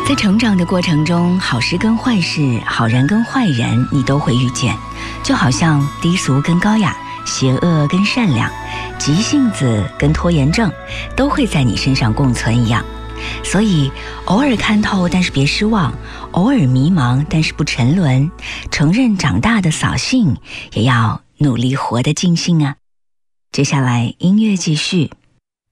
在成长的过程中，好事跟坏事，好人跟坏人，你都会遇见。就好像低俗跟高雅，邪恶跟善良，急性子跟拖延症，都会在你身上共存一样。所以偶尔看透，但是别失望；偶尔迷茫，但是不沉沦。承认长大的扫兴，也要努力活得尽兴啊。接下来音乐继续。